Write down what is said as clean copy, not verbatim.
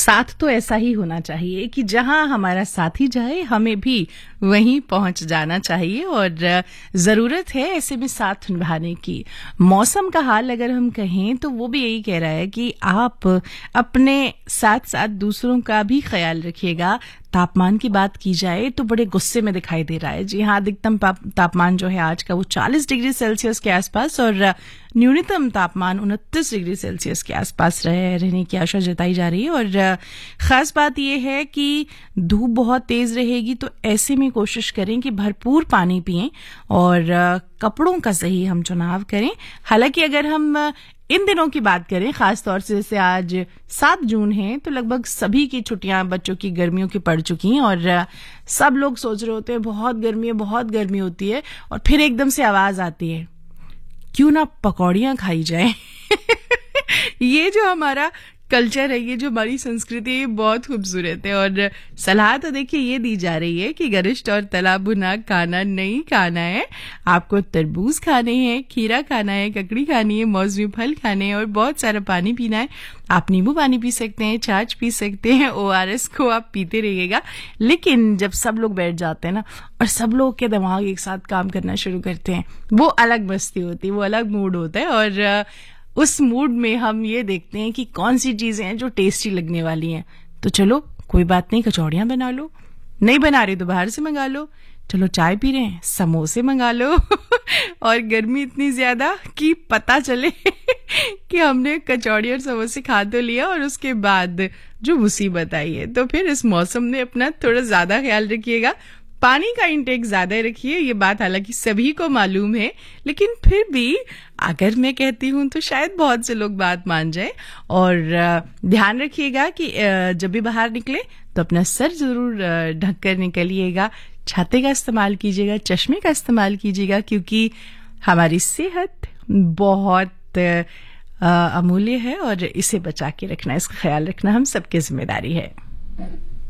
साथ तो ऐसा ही होना चाहिए कि जहां हमारा साथी जाए हमें भी वहीं पहुंच जाना चाहिए और जरूरत है ऐसे में साथ निभाने की। मौसम का हाल अगर हम कहें तो वो भी यही कह रहा है कि आप अपने साथ साथ दूसरों का भी ख्याल रखिएगा। तापमान की बात की जाए तो बड़े गुस्से में दिखाई दे रहा है। जी हाँ, अधिकतम तापमान जो है आज का वो 40 डिग्री सेल्सियस के आसपास और न्यूनतम तापमान 29 डिग्री सेल्सियस के आसपास रहने की आशा जताई जा रही है। और खास बात यह है कि धूप बहुत तेज रहेगी, तो ऐसे में कोशिश करें कि भरपूर पानी पिएं और कपड़ों का सही हम चुनाव करें। हालांकि अगर हम इन दिनों की बात करें, खास तौर से जैसे आज 7 जून है, तो लगभग सभी की छुट्टियां बच्चों की गर्मियों की पड़ चुकी हैं और सब लोग सोच रहे होते हैं बहुत गर्मी होती है, और फिर एकदम से आवाज आती है क्यों ना पकौड़ियां खाई जाए। ये जो हमारा कल्चर है, ये जो हमारी संस्कृति है, बहुत खूबसूरत है। और सलाह तो देखिए ये दी जा रही है कि गरिष्ठ और तला भुना खाना नहीं खाना है, आपको तरबूज खाने हैं, खीरा खाना है, ककड़ी खानी है, मौसमी फल खाने हैं और बहुत सारा पानी पीना है। आप नींबू पानी पी सकते हैं, छाछ पी सकते हैं, ORS को आप पीते रहिएगा। लेकिन जब सब लोग बैठ जाते हैं ना और सब लोग के दिमाग एक साथ काम करना शुरू करते हैं, वो अलग मस्ती होती है, वो अलग मूड होता है। और उस मूड में हम ये देखते हैं कि कौन सी चीजें हैं जो टेस्टी लगने वाली हैं। तो चलो कोई बात नहीं, कचौड़ियां बना लो, नहीं बना रहे तो बाहर से मंगा लो, चलो चाय पी रहे हैं समोसे मंगा लो। और गर्मी इतनी ज्यादा कि पता चले कि हमने कचौड़ी और समोसे खा तो लिया और उसके बाद जो मुसीबत आई है। तो फिर इस मौसम में अपना थोड़ा ज्यादा ख्याल रखिएगा, पानी का इंटेक ज्यादा रखिए। ये बात हालांकि सभी को मालूम है, लेकिन फिर भी अगर मैं कहती हूं तो शायद बहुत से लोग बात मान जाए। और ध्यान रखिएगा कि जब भी बाहर निकले तो अपना सर जरूर ढक कर निकलिएगा, छाते का इस्तेमाल कीजिएगा, चश्मे का इस्तेमाल कीजिएगा, क्योंकि हमारी सेहत बहुत अमूल्य है और इसे बचा के रखना, इसका ख्याल रखना हम सबकी जिम्मेदारी है।